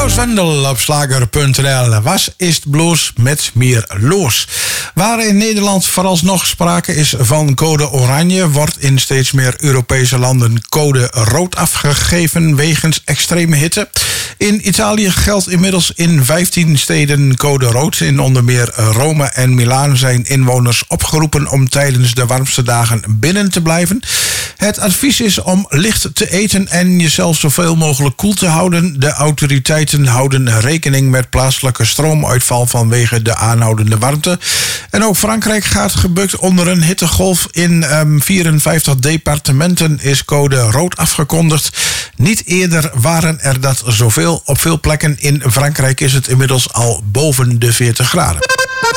Joost Wendel op slager.nl. Was is blues met meer loos? Waar in Nederland vooralsnog sprake is van code oranje, wordt in steeds meer Europese landen code rood afgegeven wegens extreme hitte. In Italië geldt inmiddels in 15 steden code rood. In onder meer Rome en Milaan zijn inwoners opgeroepen om tijdens de warmste dagen binnen te blijven. Het advies is om licht te eten en jezelf zoveel mogelijk koel te houden. De autoriteiten houden rekening met plaatselijke stroomuitval vanwege de aanhoudende warmte. En ook Frankrijk gaat gebukt onder een hittegolf. In 54 departementen is code rood afgekondigd. Niet eerder waren er dat zoveel. Op veel plekken in Frankrijk is het inmiddels al boven de 40 graden.